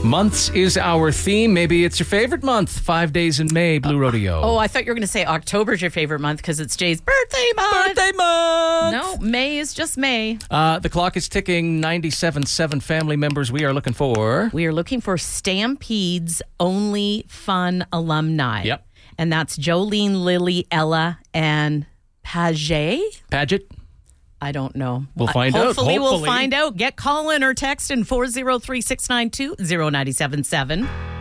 Months is our theme. Maybe it's your favorite month. 5 days in May, Blue Rodeo. Oh, I thought you were going to say October's your favorite month because it's Jay's birthday month. Birthday month! No, May is just May. The clock is ticking. 97.7 family members we are looking for. We are looking for Stampede's Only Fun alumni. Yep. And that's Jolene, Lily, Ella, and Paget? Paget? I don't know. We'll find out. Hopefully we'll find out. Get calling or texting 403-692-0977.